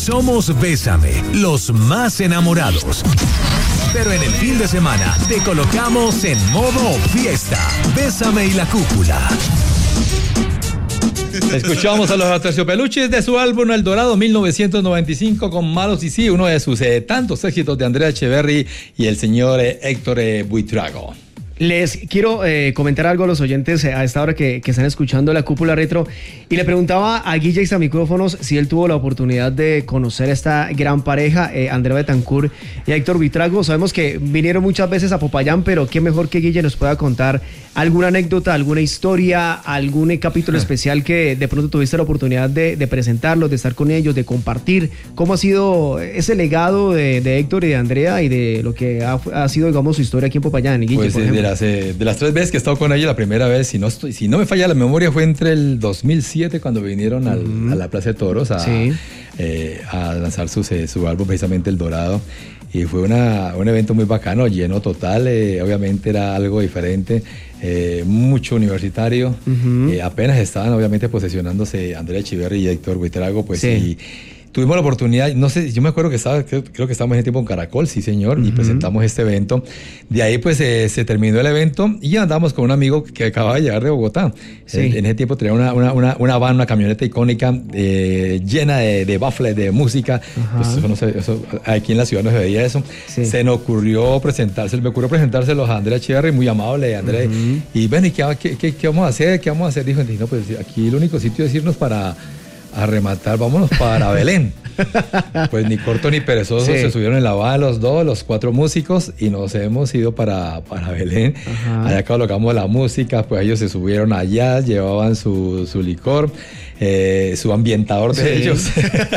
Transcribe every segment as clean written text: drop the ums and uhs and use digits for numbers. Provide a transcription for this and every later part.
Somos Bésame, los más enamorados. Pero en el fin de semana te colocamos en modo fiesta. Bésame y la cúpula. Escuchamos a los Aterciopeluches de su álbum El Dorado 1995 con Malos y Sí, uno de sus tantos éxitos de Andrea Echeverry y el señor Héctor Buitrago. Les quiero comentar algo a los oyentes a esta hora que están escuchando la Cúpula Retro, y le preguntaba a Guille Micrófonos si él tuvo la oportunidad de conocer a esta gran pareja, Andrea Betancourt y Héctor Buitrago. Sabemos que vinieron muchas veces a Popayán, pero qué mejor que Guille nos pueda contar alguna anécdota, alguna historia, algún capítulo especial que de pronto tuviste la oportunidad de presentarlos, de estar con ellos, de compartir. ¿Cómo ha sido ese legado de Héctor y de Andrea y de lo que ha sido, digamos, su historia aquí en Popayán? Guille, pues de las 3 veces que he estado con ellos, la primera vez, si no me falla la memoria, fue entre el 2007 cuando vinieron a la Plaza de Toros a lanzar su álbum, precisamente El Dorado. Y fue un evento muy bacano, lleno total, obviamente era algo diferente, mucho universitario, apenas estaban obviamente posesionándose Andrea Echeverry y Héctor Buitrago, pues sí. Y tuvimos la oportunidad, no sé, yo me acuerdo que creo que estábamos en ese tiempo en Caracol, sí señor, y presentamos este evento. De ahí pues se terminó el evento y ya andamos con un amigo que acababa de llegar de Bogotá. Sí. En ese tiempo tenía una van, una camioneta icónica llena de baffles, de música. Pues eso, aquí en la ciudad no se veía eso. Sí. Me ocurrió presentárselos a Andrea Echeverry, muy amable, Andrea. Y ven, ¿y qué vamos a hacer? ¿Qué vamos a hacer? Dijo, no, pues aquí el único sitio es irnos a rematar, vámonos para Belén. Pues ni corto ni perezoso, se subieron en la van los 4 músicos y nos hemos ido para Belén. Allá colocamos la música, pues ellos se subieron allá, llevaban su licor, su ambientador de ellos.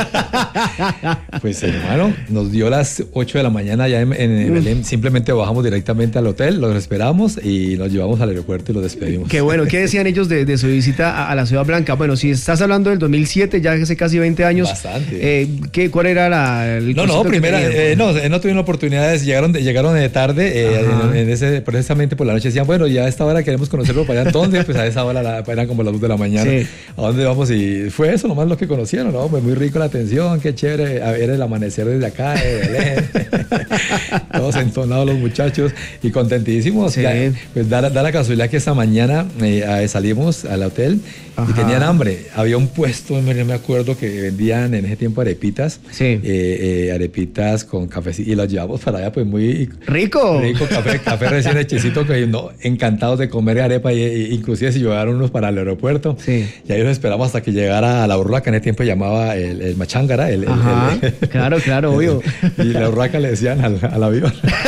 Pues hermano, nos dio las 8 de la mañana allá en Belén, simplemente bajamos directamente al hotel, los esperamos y nos llevamos al aeropuerto y los despedimos. Qué bueno, ¿qué decían ellos de su visita a la Ciudad Blanca? Bueno, si estás hablando del 2007, ya hace casi 20 años. Bastante. ¿Cuál era el No, no tuvieron oportunidades, llegaron de tarde, precisamente por la noche decían, bueno, ya a esta hora queremos conocerlo para allá, entonces, pues a esa hora eran como las 2 de la mañana, ¿a dónde vamos? Y fue eso nomás lo que conocieron, ¿no? Pues muy rico la atención, qué chévere, era el amanecer desde acá, de Belén, todos entonados los muchachos y contentísimos. Pues da la casualidad que esta mañana salimos al hotel y tenían hambre. Había un puesto, me acuerdo, que vendían en ese tiempo arepitas, arepitas con café, y las llevamos para allá, pues muy rico café recién hechecito, que encantados de comer arepa, y inclusive se llevaron unos para el aeropuerto, y ahí los esperamos hasta que llegara a la Urraca, en ese tiempo llamaba el Machángara, claro, obvio. Y la Urraca le decían al avión.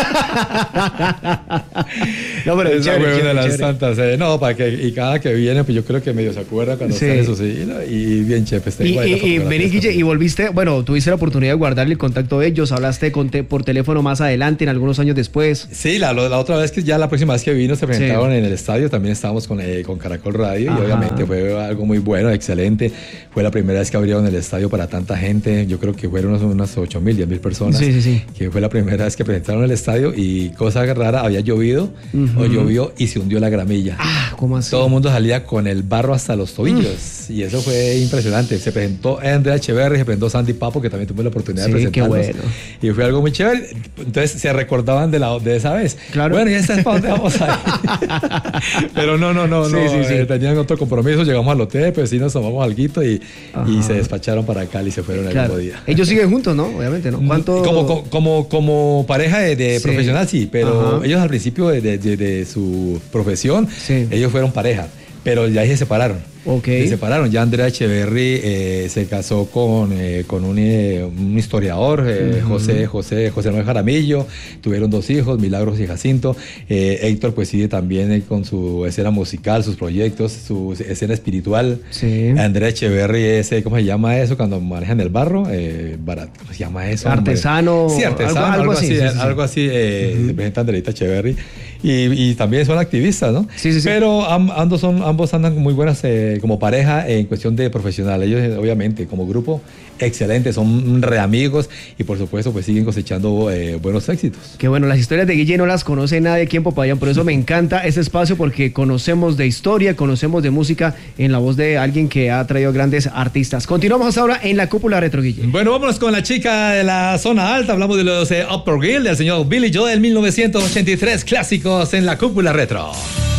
No, pero esa fue una de las tantas, y cada que viene, pues yo creo que medio se acuerda cuando está eso, y bien chévere. Y vení, Guille, y volviste, bueno, tuviste la oportunidad de guardarle el contacto de ellos, hablaste por teléfono más adelante, en algunos años después. Sí, la otra vez la próxima vez que vino se presentaron en el estadio, también estábamos con Caracol Radio, y obviamente fue algo muy bueno, excelente. Fue la primera vez que abrieron el estadio para tanta gente, yo creo que fueron unas 8,000, 10,000 personas, que fue la primera vez que presentaron el estadio, y cosa rara, había llovido, o llovió y se hundió la gramilla. ¿Cómo así? Todo el mundo salía con el barro hasta los tobillos, y eso fue impresionante. Se presentó Andrea Echeverry, se presentó Sandy Papo, que también tuve la oportunidad de presentarlos. Qué bueno. Y fue algo muy chévere. Entonces se recordaban de esa vez. Claro. Bueno, y esta es para dónde vamos a ir. Pero no. Tenían otro compromiso, llegamos al hotel, pues sí nos tomamos alguito y se despacharon para Cali y se fueron el mismo día. Ellos siguen juntos, ¿no? Obviamente, ¿no? ¿Cuánto? Como pareja de profesional, sí, pero ellos al principio de su profesión, ellos fueron pareja, pero ya se separaron. Se separaron. Ya Andrea Echeverry se casó con un historiador, José Manuel Jaramillo. Tuvieron 2 hijos, Milagros y Jacinto. Héctor pues sigue también con su escena musical, sus proyectos, su escena espiritual. Andrea Echeverry ¿cómo se llama eso? Cuando manejan el barro, ¿cómo se llama eso? Artesano. Sí, artesano, algo así. Presenta Andreita Echeverry. y también son activistas, ¿no? Sí. Pero ambos andan muy buenas como pareja en cuestión de profesional. Ellos, obviamente, como grupo, excelentes, son re amigos y por supuesto pues siguen cosechando buenos éxitos. Qué bueno, las historias de Guille no las conoce nadie aquí en Popayán, por eso me encanta este espacio porque conocemos de historia, conocemos de música en la voz de alguien que ha traído grandes artistas. Continuamos ahora en la Cúpula Retro, Guille. Bueno, vámonos con la chica de la zona alta, hablamos de los Upper Gill, del señor Billy Joel, 1983, clásicos en la Cúpula Retro.